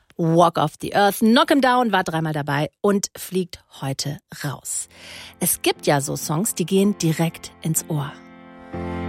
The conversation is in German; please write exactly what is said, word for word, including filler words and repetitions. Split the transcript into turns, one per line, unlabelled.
Walk Off the Earth, Knock 'em Down war dreimal dabei und fliegt heute raus. Es gibt ja so Songs, die gehen direkt ins Ohr.